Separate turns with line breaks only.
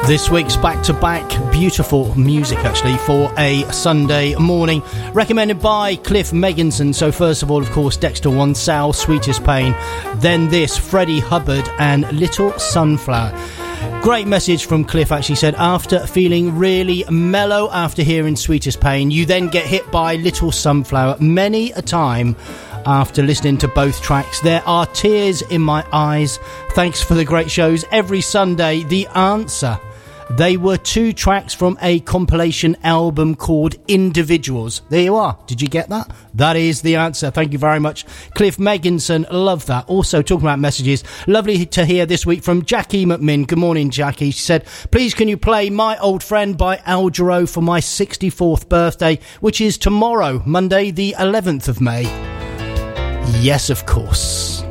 This week's back-to-back beautiful music, actually, for a Sunday morning, recommended by Cliff Megginson. So first of all, of course, Dexter Wansel, Sweetest Pain, then this, Freddie Hubbard and Little Sunflower. Great message from Cliff, actually said, after feeling really mellow after hearing Sweetest Pain, you then get hit by Little Sunflower. Many a time after listening to both tracks, there are tears in my eyes. Thanks for the great shows every Sunday. The answer: they were two tracks from a compilation album called Individuals. There you are. Did you get that? That is the answer. Thank you very much, Cliff Megginson. Love that. Also, talking about messages, lovely to hear this week from Jackie McMinn. Good morning, Jackie. She said, please can you play My Old Friend by Al Jarreau for my 64th birthday, which is tomorrow, Monday the 11th of May. Yes, of course.